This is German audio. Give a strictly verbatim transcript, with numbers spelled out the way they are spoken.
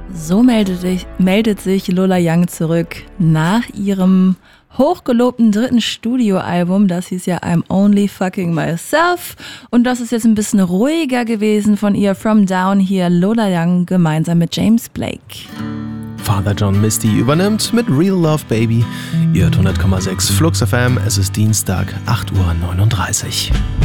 So meldet sich, meldet sich Lola Young zurück nach ihrem hochgelobten dritten Studioalbum. Das hieß ja I'm Only Fucking Myself. Und das ist jetzt ein bisschen ruhiger gewesen von ihr. From Down hier Lola Young gemeinsam mit James Blake. Father John Misty übernimmt mit Real Love Baby. Ihr hört hundert Komma sechs Flux F M. Es ist Dienstag, acht Uhr neununddreißig.